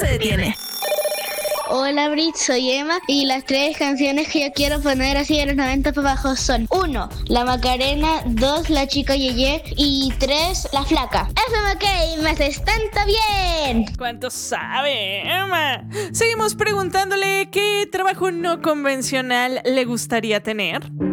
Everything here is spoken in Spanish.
se detiene. Hola Brit, soy Emma y las 3 canciones que yo quiero poner así de los 90 para abajo son 1. La Macarena, 2. La Chica Yeye y 3. La Flaca. FMK, me haces tanto bien. ¿Cuánto sabe, Emma? Seguimos preguntándole qué trabajo no convencional le gustaría tener.